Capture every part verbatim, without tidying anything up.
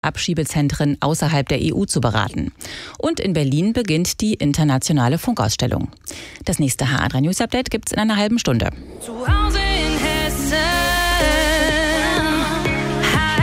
Abschiebezentren außerhalb der E U zu beraten. Und in Berlin beginnt die internationale Funkausstellung. Das nächste H A drei News Update gibt's in einer halben Stunde. Zu Hause in Hessen, H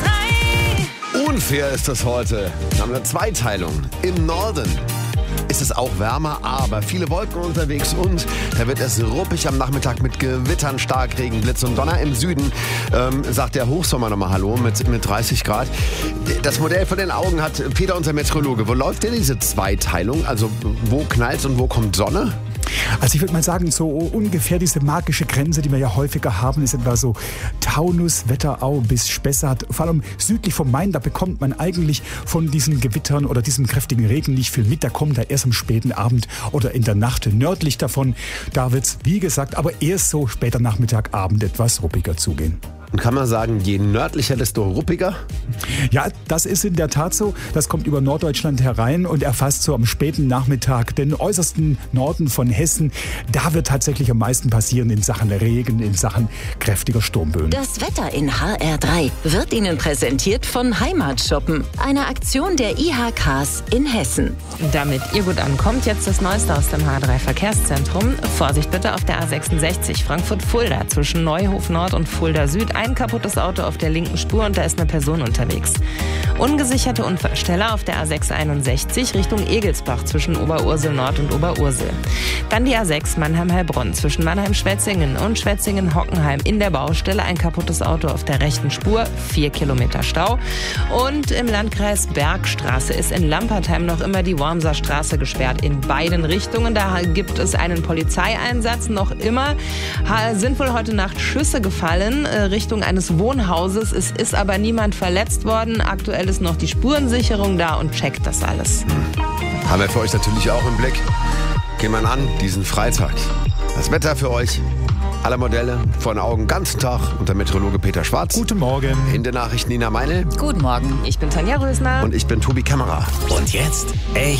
R drei. Unfair ist das heute. Wir haben eine Zweiteilung. Im Norden ist es auch wärmer, aber viele Wolken unterwegs und da wird es ruppig am Nachmittag mit Gewittern, Starkregen, Blitz und Donner. Im Süden ähm, sagt der Hochsommer nochmal Hallo mit, mit dreißig Grad. Das Modell von den Augen hat Peter, unser Meteorologe. Wo läuft denn diese Zweiteilung? Also wo knallt und wo kommt Sonne? Also ich würde mal sagen, so ungefähr diese magische Grenze, die wir ja häufiger haben, ist etwa so Taunus, Wetterau bis Spessart. Vor allem südlich vom Main, da bekommt man eigentlich von diesen Gewittern oder diesem kräftigen Regen nicht viel mit. Da kommt er erst am späten Abend oder in der Nacht. Nördlich davon, da wird es, wie gesagt, aber erst so später Nachmittag, Abend etwas ruppiger zugehen. Und kann man sagen, je nördlicher, desto ruppiger? Ja, das ist in der Tat so. Das kommt über Norddeutschland herein und erfasst so am späten Nachmittag den äußersten Norden von Hessen. Da wird tatsächlich am meisten passieren in Sachen Regen, in Sachen kräftiger Sturmböen. Das Wetter in H R drei wird Ihnen präsentiert von Heimatshoppen, einer Aktion der I H Ks in Hessen. Damit ihr gut ankommt, jetzt das Neueste aus dem H R drei Verkehrszentrum. Vorsicht bitte auf der A sechsundsechzig Frankfurt-Fulda zwischen Neuhof Nord und Fulda Süd. Ein kaputtes Auto auf der linken Spur und da ist eine Person unterwegs. Ungesicherte Unfallstelle auf der A sechshunderteinundsechzig Richtung Egelsbach zwischen Oberursel Nord und Oberursel. Dann die A sechs Mannheim-Heilbronn zwischen Mannheim-Schwetzingen und Schwetzingen-Hockenheim in der Baustelle. Ein kaputtes Auto auf der rechten Spur, vier Kilometer Stau. Und im Landkreis Bergstraße ist in Lampertheim noch immer die Wormser Straße gesperrt in beiden Richtungen. Da gibt es einen Polizeieinsatz noch immer. Sind wohl heute Nacht Schüsse gefallen Richtung eines Wohnhauses. Es ist aber niemand verletzt worden. Aktuell ist noch die Spurensicherung da und checkt das alles. Hm. Haben wir für euch natürlich auch im Blick. Gehen wir an, diesen Freitag. Das Wetter für euch. Alle Modelle vor den Augen, ganzen Tag. Und der Meteorologe Peter Schwarz. Guten Morgen. In den Nachrichten Nina Meile. Guten Morgen. Ich bin Tanja Rösner. Und ich bin Tobi Kämmerer. Und jetzt echt